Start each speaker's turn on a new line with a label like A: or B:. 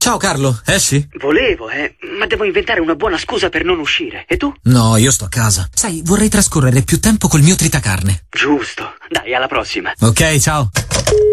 A: Ciao Carlo, esci?
B: Volevo, ma devo inventare una buona scusa per non uscire. E tu?
A: No, io sto a casa. Sai, vorrei trascorrere più tempo col mio tritacarne.
B: Giusto. Dai, alla prossima.
A: Ok, ciao.